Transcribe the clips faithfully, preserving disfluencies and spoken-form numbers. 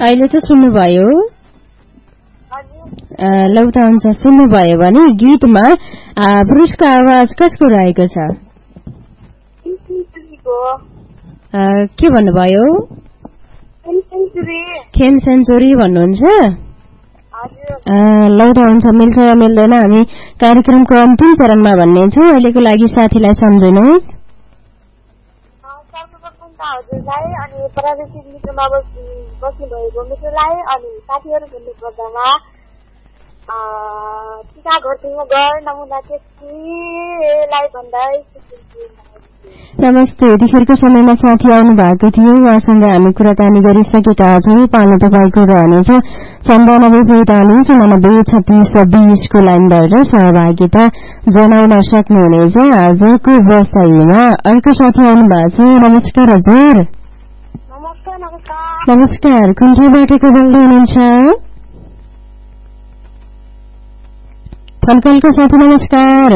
अहिले त सुन्नुभयो लौ त हुन्छ सुन्नुभयो भने गीतमा पुरुषको आवाज कसको रहेको छ के भन्नुभयो खेम सेन्चुरी भन्नुहुन्छ लौ त हुन्छ मिल्छ या मिल्दैन हामी कार्यक्रमको अन्तिम चरणमा भन्ने छौँ अहिलेको लागि साथीलाई सम्झिनुहोस् हजुरलाई अनि प्राविधिक मित्रमा बस्नु भएको मित्रलाई अनि साथीहरू भन्नुपर्दामा टिका घरतिर घर नमुना केटीलाई भन्दै नमस्ते यतिखेरको समयमा साथी आउनु भएको थियो उहाँसँग हामी कुराकानी गरिसकेका छौँ पालो तपाईँको रहनेछ सन्तानब्बे पैँतालिस उनानब्बे छत्तीस बीसको लाइन भएर सहभागिता जनाउन सक्नुहुनेछ आजको बसाइमा अर्को साथी आउनु भएको छ नमस्कार हजुर नमस्कार कुन ठाउँबाट को बोल्दै हुनुहुन्छ फनकलको साथी नमस्कार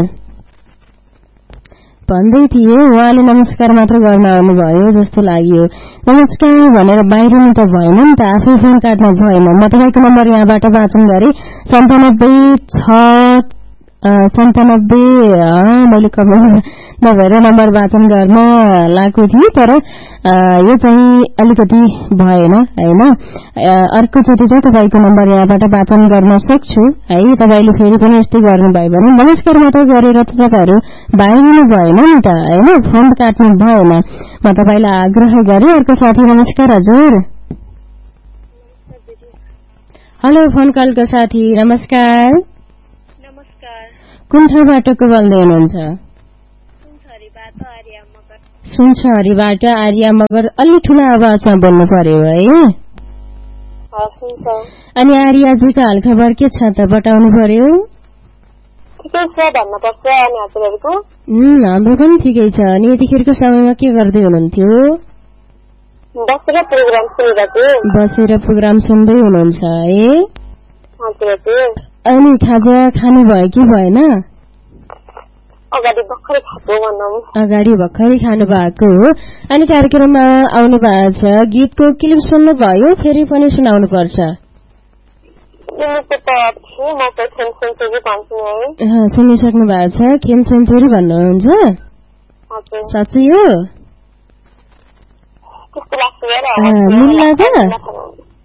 भन्दै थिए उहाँले नमस्कार मात्र गर्न आउनुभयो जस्तो लाग्यो नमस्कार भनेर बाहिर त भएन नि त आफै फोन काट्न भएन म तपाईँको नम्बर यहाँबाट वाचन गरेँ सन्तानब्बे छ सन्तानब्बे मैले कमेन्ट नभएर नम्बर वाचन गर्न लागेको थिएँ तर यो चाहिँ अलिकति भएन होइन अर्कोचोटि चाहिँ तपाईँको नम्बर यहाँबाट वाचन गर्न सक्छु है तपाईँले फेरि पनि यस्तै गर्नुभयो भने नमस्कार मात्र गरेर त तपाईँहरू बाहिरिनु भएन नि त होइन फोन काट्नु भएन म तपाईँलाई आग्रह गरेँ अर्को साथी नमस्कार हजुर हेलो फोन कलको साथी नमस्कार कुन ठाउँबाट को बोल्दै हुनुहुन्छ सुनसरीबाट आर्या मगर अलि ठुलो आवाजमा बोल्नु पर्यो है अनि आर्याजीको हालखबर के छ त बताउनु पर्यो हाम्रो पनि ठिकै छ अनि यतिखेरको समयमा के गर्दै हुनुहुन्थ्यो बसेर प्रोग्राम सुन्दै हुनुहुन्छ है अनि खाजा खानु भयो कि भएन अगाडि भर्खरै खानु भएको हो अनि कार्यक्रममा आउनु भएको छ गीतको क्लिप सुन्नुभयो फेरि पनि सुनाउनु पर्छ सुनिसक्नु भएको छ खेम सेन्चुरी भन्नुहुन्छ साँच्चै हो मिल्ला त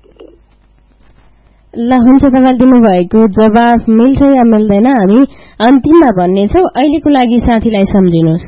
ल हुन्छ तपाईँले दिनुभएको जवाफ मिल्छ या मिल्दैन हामी अन्तिममा भन्नेछौँ अहिलेको लागि साथीलाई सम्झिनुहोस्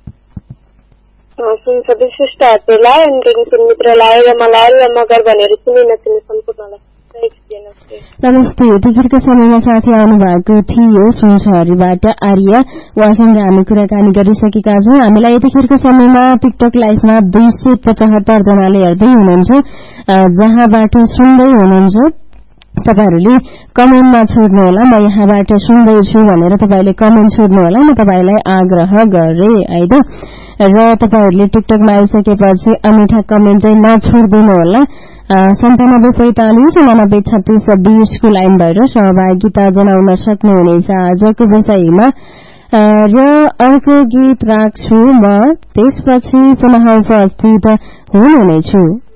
नमस्ते यतिखेरको समयमा साथी आउनु भएको थियो सुनसरीबाट आर्या उहाँसँग हामी कुराकानी गरिसकेका छौँ हामीलाई यतिखेरको समयमा टिकटक लाइभमा दुई सय पचहत्तर जनाले हेर्दै हुनुहुन्छ जहाँबाट सुन्दै हुनुहुन्छ तपाईहरूले कमेन्टमा छोड्नुहोला म यहाँबाट सुन्दैछु भनेर तपाईले कमेन्ट छोड्नुहोला म तपाईलाई आग्रह गरे है त र तपाईहरूले टिकटकमा आइसकेपछि अमिठा कमेन्ट चाहिँ नछोड्दिनु होला सन्तानब्बे पैंतालिस उनानब्बे छत्तीस बीसको लाइन भएर सहभागिता जनाउन सक्नुहुनेछ आजको विषयमा र अर्को गीत राख्छु म त्यसपछि पुनः उपस्थित हुनुहुनेछु